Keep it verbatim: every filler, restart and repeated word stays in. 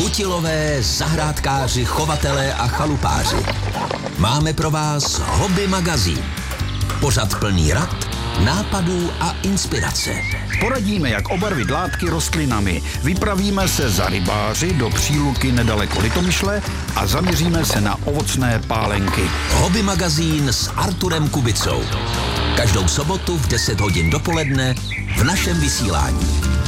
kutilové, zahrádkáři, chovatelé a chalupáři. Máme pro vás Hobby magazín. Pořad plný rad, nápadů a inspirace. Poradíme, jak obarvit látky rostlinami. Vypravíme se za rybáři do Příluky nedaleko Litomyšle a zaměříme se na ovocné pálenky. Hobby magazín s Arturem Kubicou. Každou sobotu v deset hodin dopoledne v našem vysílání.